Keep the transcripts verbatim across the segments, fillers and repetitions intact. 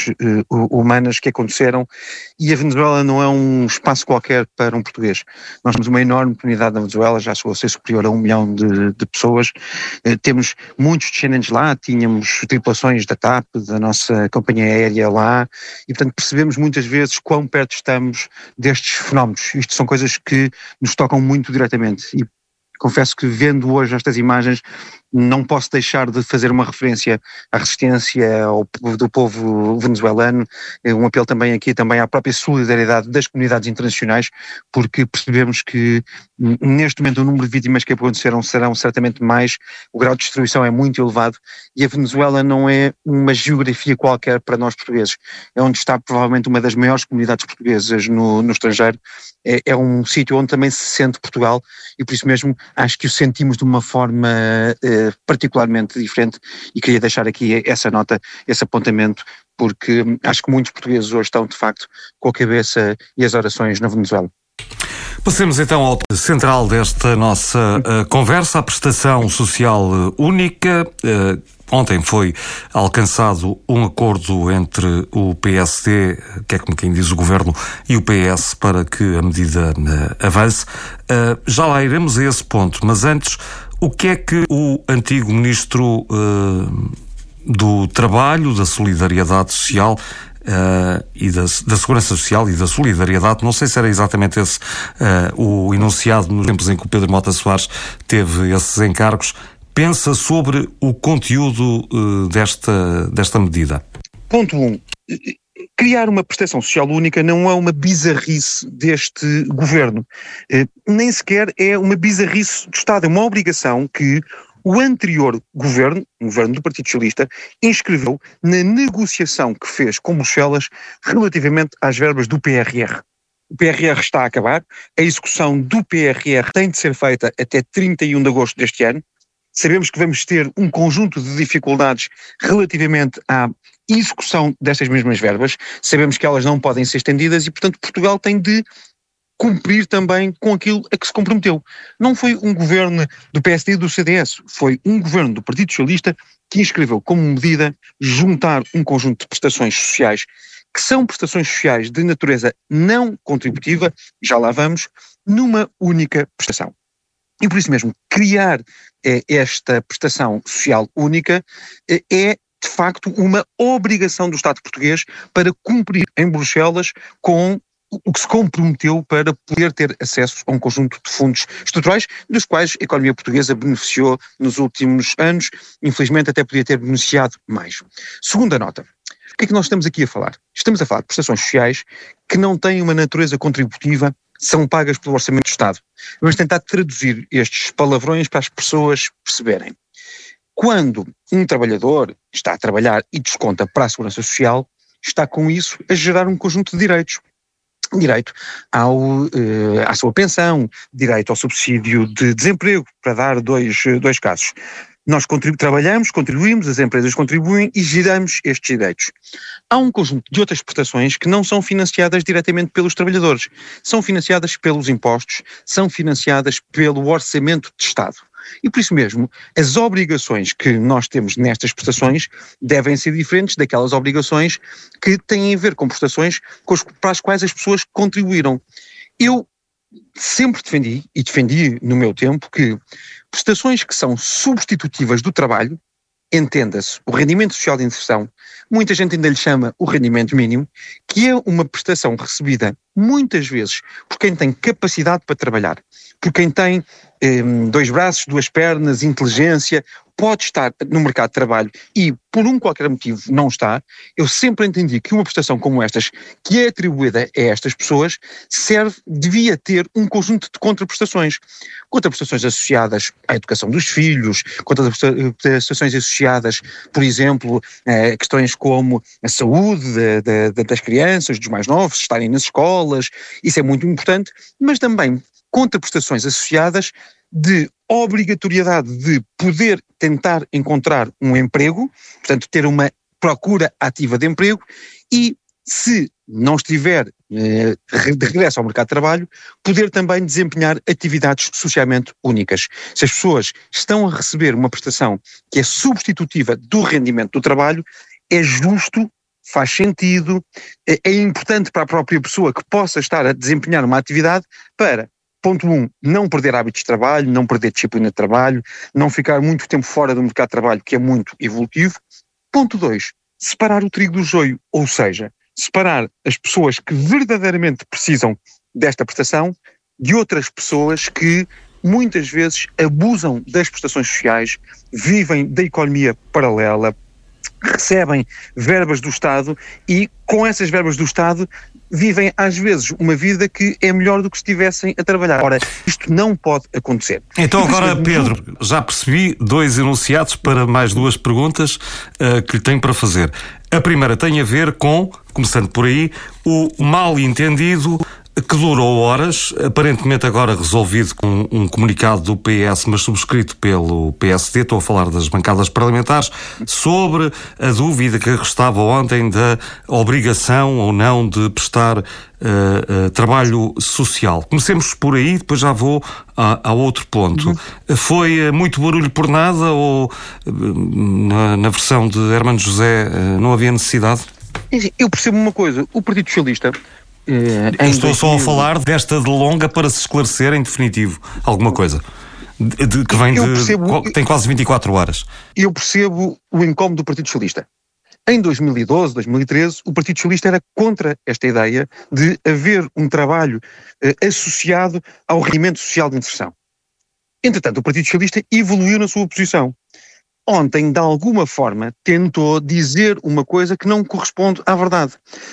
uh, humanas que aconteceram, e a Venezuela não é um espaço qualquer para um português. Nós temos uma enorme comunidade na Venezuela, já chegou a ser superior a um milhão de, de pessoas, uh, temos muitos descendentes lá, tínhamos tripulações da TAP, da nossa companhia aérea lá, e portanto percebemos muitas vezes quão perto estamos destes fenómenos. Isto são coisas que nos tocam muito diretamente, e confesso que vendo hoje estas imagens não posso deixar de fazer uma referência à resistência ao, do povo venezuelano, um apelo também aqui também à própria solidariedade das comunidades internacionais, porque percebemos que neste momento o número de vítimas que aconteceram serão certamente mais, o grau de destruição é muito elevado, e a Venezuela não é uma geografia qualquer para nós portugueses, é onde está provavelmente uma das maiores comunidades portuguesas no, no estrangeiro, é, é um sítio onde também se sente Portugal, e por isso mesmo acho que o sentimos de uma forma eh, particularmente diferente, e queria deixar aqui essa nota, esse apontamento, porque acho que muitos portugueses hoje estão de facto com a cabeça e as orações na Venezuela. Passemos então ao central desta nossa uh, conversa, a prestação social única. Uh, ontem foi alcançado um acordo entre o P S D, que é como quem diz o Governo, e o P S para que a medida uh, avance. Uh, já lá iremos a esse ponto, mas antes, o que é que o antigo Ministro uh, do Trabalho, da Solidariedade Social Uh, e da, da Segurança Social e da Solidariedade, não sei se era exatamente esse uh, o enunciado nos tempos em que o Pedro Mota Soares teve esses encargos, pensa sobre o conteúdo uh, desta, desta medida? Ponto um. Criar uma prestação social única não é uma bizarrice deste governo, uh, nem sequer é uma bizarrice do Estado, é uma obrigação que o anterior governo, o governo do Partido Socialista, inscreveu na negociação que fez com Bruxelas relativamente às verbas do P R R. O P R R está a acabar, a execução do P R R tem de ser feita até trinta e um de agosto deste ano. Sabemos que vamos ter um conjunto de dificuldades relativamente à execução destas mesmas verbas, sabemos que elas não podem ser estendidas e, portanto, Portugal tem de cumprir também com aquilo a que se comprometeu. Não foi um governo do P S D e do C D S, foi um governo do Partido Socialista que inscreveu como medida juntar um conjunto de prestações sociais, que são prestações sociais de natureza não contributiva, já lá vamos, numa única prestação. E por isso mesmo, criar eh, esta prestação social única eh, é de facto uma obrigação do Estado português para cumprir em Bruxelas com o que se comprometeu para poder ter acesso a um conjunto de fundos estruturais, dos quais a economia portuguesa beneficiou nos últimos anos, infelizmente até podia ter beneficiado mais. Segunda nota, o que é que nós estamos aqui a falar? Estamos a falar de prestações sociais que não têm uma natureza contributiva, são pagas pelo Orçamento do Estado. Vamos tentar traduzir estes palavrões para as pessoas perceberem. Quando um trabalhador está a trabalhar e desconta para a Segurança Social, está com isso a gerar um conjunto de direitos. Direito ao, eh, à sua pensão, direito ao subsídio de desemprego, para dar dois, dois casos. Nós contribu- trabalhamos, contribuímos, as empresas contribuem e geramos estes direitos. Há um conjunto de outras prestações que não são financiadas diretamente pelos trabalhadores, são financiadas pelos impostos, são financiadas pelo Orçamento de Estado. E por isso mesmo, as obrigações que nós temos nestas prestações devem ser diferentes daquelas obrigações que têm a ver com prestações para as quais as pessoas contribuíram. Eu sempre defendi, e defendi no meu tempo, que prestações que são substitutivas do trabalho, entenda-se o rendimento social de inserção, muita gente ainda lhe chama o rendimento mínimo, que é uma prestação recebida muitas vezes por quem tem capacidade para trabalhar, por quem tem eh, dois braços, duas pernas, inteligência, pode estar no mercado de trabalho e por um qualquer motivo não está. Eu sempre entendi que uma prestação como estas, que é atribuída a estas pessoas, serve, devia ter um conjunto de contraprestações. Contraprestações associadas à educação dos filhos, contraprestações associadas, por exemplo, a questões como a saúde de, de, das crianças, dos mais novos, estarem nas escolas, isso é muito importante, mas também contraprestações associadas de obrigatoriedade de poder tentar encontrar um emprego, portanto ter uma procura ativa de emprego e, se não estiver eh, de regresso ao mercado de trabalho, poder também desempenhar atividades socialmente únicas. Se as pessoas estão a receber uma prestação que é substitutiva do rendimento do trabalho, é justo faz sentido, é, é importante para a própria pessoa que possa estar a desempenhar uma atividade para, ponto um, não perder hábitos de trabalho, não perder disciplina de trabalho, não ficar muito tempo fora do mercado de trabalho, que é muito evolutivo. Ponto dois, separar o trigo do joio, ou seja, separar as pessoas que verdadeiramente precisam desta prestação de outras pessoas que muitas vezes abusam das prestações sociais, vivem da economia paralela, recebem verbas do Estado e com essas verbas do Estado vivem às vezes uma vida que é melhor do que se estivessem a trabalhar. Ora, isto não pode acontecer. Então agora, Pedro, já percebi dois enunciados para mais duas perguntas uh, que lhe tenho para fazer. A primeira tem a ver com, começando por aí, o mal-entendido que durou horas, aparentemente agora resolvido com um comunicado do P S, mas subscrito pelo P S D, estou a falar das bancadas parlamentares, sobre a dúvida que restava ontem da obrigação ou não de prestar uh, uh, trabalho social. Comecemos por aí, depois já vou a, a outro ponto. Uhum. Foi uh, muito barulho por nada ou uh, na, na versão de Hermano José uh, não havia necessidade? Eu percebo uma coisa, o Partido Socialista... Eh, Estou só a falar desta delonga para se esclarecer em definitivo alguma coisa de, de, que vem de, percebo, tem quase vinte e quatro horas. Eu percebo o incómodo do Partido Socialista. Em dois mil e doze, dois mil e treze, o Partido Socialista era contra esta ideia de haver um trabalho eh, associado ao rendimento social de inserção. Entretanto, o Partido Socialista evoluiu na sua posição. Ontem, de alguma forma, tentou dizer uma coisa que não corresponde à verdade.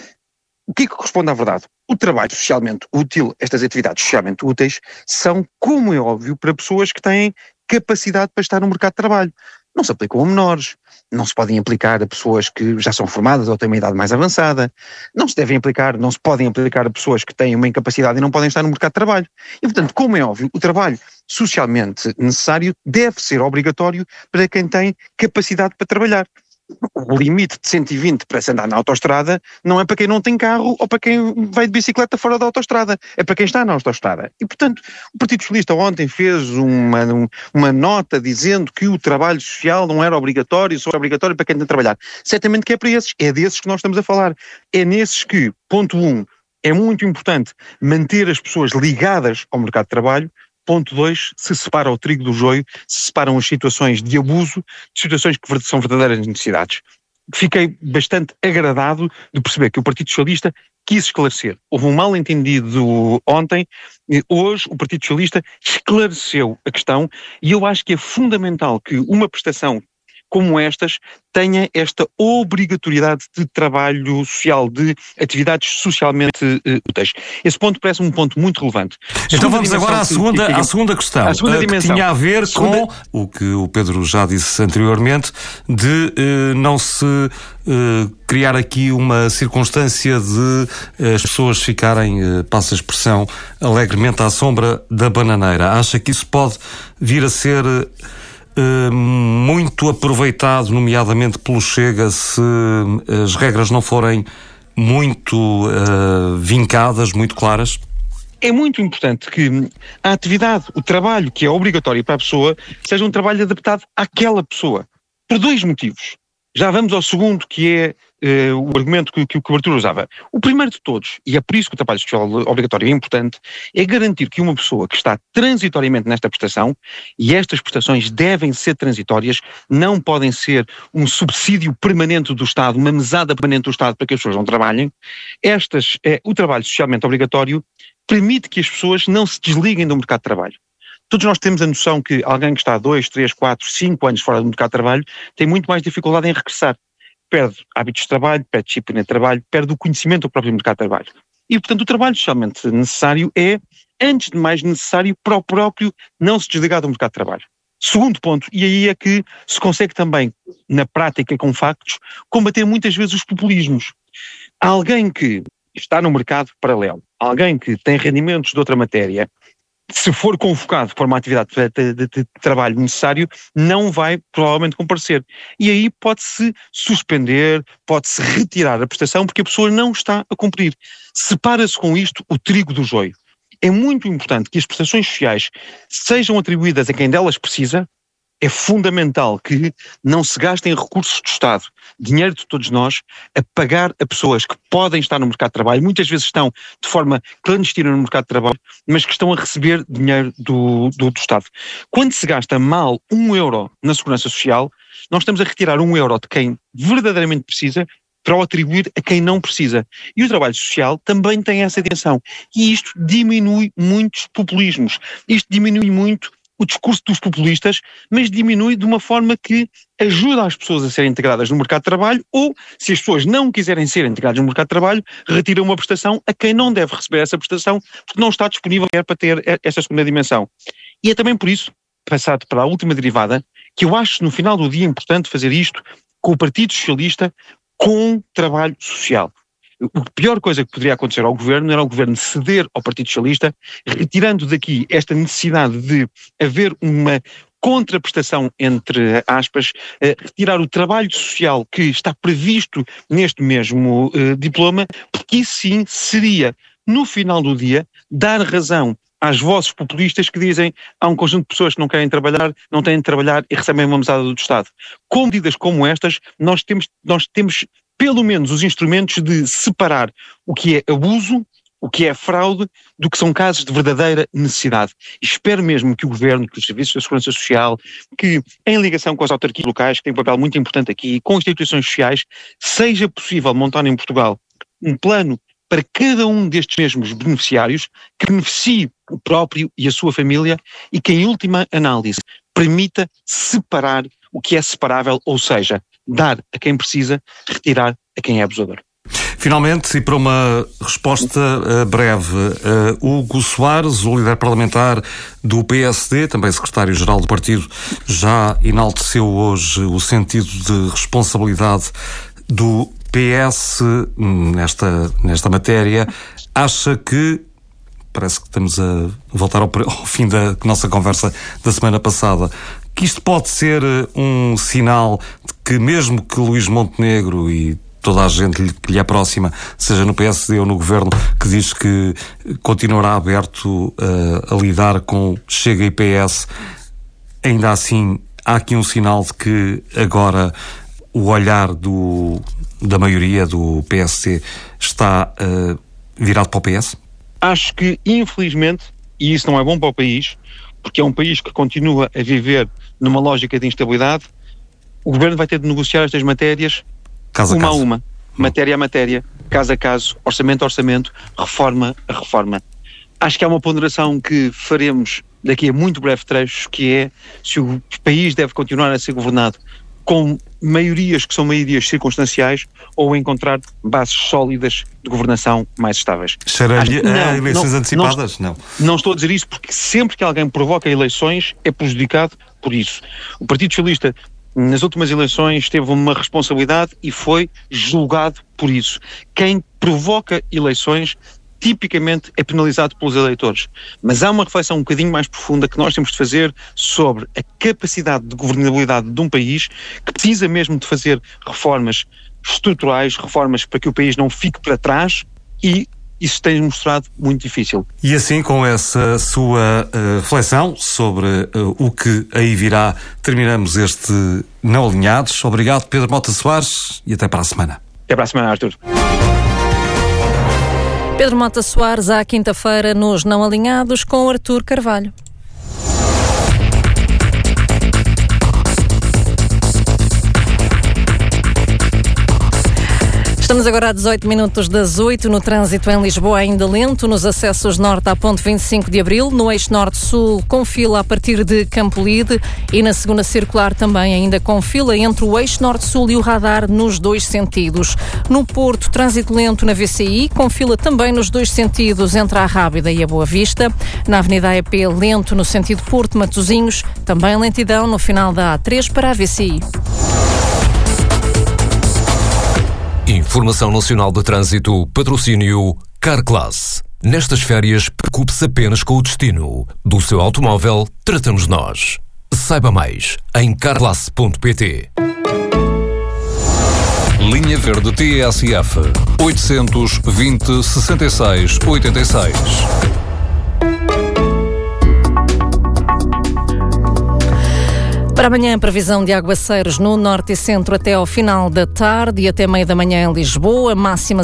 O que é que corresponde à verdade? O trabalho socialmente útil, estas atividades socialmente úteis, são, como é óbvio, para pessoas que têm capacidade para estar no mercado de trabalho. Não se aplicam a menores, não se podem aplicar a pessoas que já são formadas ou têm uma idade mais avançada, não se devem aplicar, não se podem aplicar a pessoas que têm uma incapacidade e não podem estar no mercado de trabalho. E, portanto, como é óbvio, o trabalho socialmente necessário deve ser obrigatório para quem tem capacidade para trabalhar. O limite de cento e vinte para se andar na autoestrada não é para quem não tem carro ou para quem vai de bicicleta fora da autoestrada, é para quem está na autoestrada. E, portanto, o Partido Socialista ontem fez uma, uma nota dizendo que o trabalho social não era obrigatório, só é obrigatório para quem tem de trabalhar. Certamente que é para esses, é desses que nós estamos a falar. É nesses que, ponto um, é muito importante manter as pessoas ligadas ao mercado de trabalho. Ponto dois, se separa o trigo do joio, se separam as situações de abuso de situações que são verdadeiras necessidades. Fiquei bastante agradado de perceber que o Partido Socialista quis esclarecer. Houve um mal-entendido ontem, hoje o Partido Socialista esclareceu a questão e eu acho que é fundamental que uma prestação como estas tenha esta obrigatoriedade de trabalho social, de atividades socialmente uh, úteis. Esse ponto parece-me um ponto muito relevante. Então vamos agora à segunda, que, que, à segunda questão, à segunda dimensão, que tinha a ver segunda... com o que o Pedro já disse anteriormente, de uh, não se uh, criar aqui uma circunstância de uh, as pessoas ficarem, uh, passa a expressão, alegremente à sombra da bananeira. Acha que isso pode vir a ser... Uh, muito aproveitado, nomeadamente pelo Chega, se as regras não forem muito uh, vincadas, muito claras? É muito importante que a atividade, o trabalho que é obrigatório para a pessoa, seja um trabalho adaptado àquela pessoa. Por dois motivos. Já vamos ao segundo, que é uh, o argumento que, que o Artur usava. O primeiro de todos, e é por isso que o trabalho social obrigatório é importante, é garantir que uma pessoa que está transitoriamente nesta prestação, e estas prestações devem ser transitórias, não podem ser um subsídio permanente do Estado, uma mesada permanente do Estado para que as pessoas não trabalhem, estas, é, o trabalho socialmente obrigatório permite que as pessoas não se desliguem do mercado de trabalho. Todos nós temos a noção que alguém que está dois, três, quatro, cinco anos fora do mercado de trabalho tem muito mais dificuldade em regressar. Perde hábitos de trabalho, perde disciplina de trabalho, perde o conhecimento do próprio mercado de trabalho. E, portanto, o trabalho socialmente necessário é, antes de mais, necessário para o próprio não se desligar do mercado de trabalho. Segundo ponto, e aí é que se consegue também, na prática com factos, combater muitas vezes os populismos. Alguém que está no mercado paralelo, alguém que tem rendimentos de outra matéria, se for convocado para uma atividade de, de, de, de trabalho necessário, não vai provavelmente comparecer. E aí pode-se suspender, pode-se retirar a prestação porque a pessoa não está a cumprir. Separa-se com isto o trigo do joio. É muito importante que as prestações sociais sejam atribuídas a quem delas precisa. É fundamental que não se gastem recursos do Estado dinheiro de todos nós a pagar a pessoas que podem estar no mercado de trabalho, muitas vezes estão de forma clandestina no mercado de trabalho, mas que estão a receber dinheiro do, do, do Estado. Quando se gasta mal um euro na Segurança Social, nós estamos a retirar um euro de quem verdadeiramente precisa para o atribuir a quem não precisa. E o trabalho social também tem essa dimensão. E isto diminui muitos populismos. Isto diminui muito o discurso dos populistas, mas diminui de uma forma que ajuda as pessoas a serem integradas no mercado de trabalho, ou, se as pessoas não quiserem ser integradas no mercado de trabalho, retira uma prestação a quem não deve receber essa prestação, porque não está disponível para ter esta segunda dimensão. E é também por isso, passado para a última derivada, que eu acho no final do dia importante fazer isto com o Partido Socialista, com trabalho social. A pior coisa que poderia acontecer ao Governo era o Governo ceder ao Partido Socialista, retirando daqui esta necessidade de haver uma contraprestação, entre aspas, eh, retirar o trabalho social que está previsto neste mesmo eh, diploma, porque isso sim seria, no final do dia, dar razão às vozes populistas que dizem há um conjunto de pessoas que não querem trabalhar, não têm de trabalhar e recebem uma mesada do Estado. Com medidas como estas, nós temos, nós temos pelo menos os instrumentos de separar o que é abuso, o que é fraude, do que são casos de verdadeira necessidade. E espero mesmo que o Governo, que os Serviços da Segurança Social, que em ligação com as autarquias locais, que têm um papel muito importante aqui, com instituições sociais, seja possível montar em Portugal um plano para cada um destes mesmos beneficiários, que beneficie o próprio e a sua família e que, em última análise, permita separar o que é separável, ou seja, dar a quem precisa, retirar a quem é abusador. Finalmente, e para uma resposta uh, breve, uh, Hugo Soares, o líder parlamentar do P S D, também secretário-geral do partido, já enalteceu hoje o sentido de responsabilidade do P S nesta, nesta matéria. Acha que, parece que estamos a voltar ao, ao fim da nossa conversa da semana passada, que isto pode ser um sinal de que mesmo que Luís Montenegro e toda a gente que lhe é próxima, seja no P S D ou no Governo, que diz que continuará aberto uh, a lidar com Chega e P S, ainda assim há aqui um sinal de que agora o olhar do, da maioria do P S D está uh, virado para o P S? Acho que, infelizmente, e isso não é bom para o país, porque é um país que continua a viver numa lógica de instabilidade, o Governo vai ter de negociar estas matérias caso uma a, caso. a uma, matéria a matéria, caso a caso, orçamento a orçamento, reforma a reforma. Acho que há uma ponderação que faremos daqui a muito breve trechos, que é se o país deve continuar a ser governado com maiorias que são maiorias circunstanciais ou encontrar bases sólidas de governação mais estáveis. Cheira-lhe a eleições não, antecipadas? Não, não. Não estou a dizer isso porque sempre que alguém provoca eleições é prejudicado por isso. O Partido Socialista nas últimas eleições teve uma responsabilidade e foi julgado por isso. Quem provoca eleições tipicamente é penalizado pelos eleitores. Mas há uma reflexão um bocadinho mais profunda que nós temos de fazer sobre a capacidade de governabilidade de um país que precisa mesmo de fazer reformas estruturais, reformas para que o país não fique para trás, e isso tem mostrado muito difícil. E assim, com essa sua uh, reflexão sobre uh, o que aí virá, terminamos este Não Alinhados. Obrigado, Pedro Mota Soares, e até para a semana. Até para a semana, Artur. Pedro Mota Soares, à quinta-feira, nos Não Alinhados, com Artur Carvalho. Estamos agora a dezoito minutos das oito, no trânsito em Lisboa ainda lento, nos acessos norte à ponte vinte e cinco de abril, no eixo norte-sul com fila a partir de Campolide e na segunda circular também ainda com fila entre o eixo norte-sul e o radar nos dois sentidos. No Porto, trânsito lento na V C I, com fila também nos dois sentidos entre a Rábida e a Boa Vista. Na Avenida A E P, lento no sentido Porto-Matosinhos, também lentidão no final da A três para a V C I. Informação Nacional de Trânsito, patrocínio Carclass. Nestas férias, preocupe-se apenas com o destino. Do seu automóvel, tratamos nós. Saiba mais em carclass ponto pt. Linha Verde T S F oitocentos e vinte, sessenta e seis, oitenta e seis. Para amanhã, previsão de aguaceiros no norte e centro até ao final da tarde e até meia da manhã em Lisboa, máximas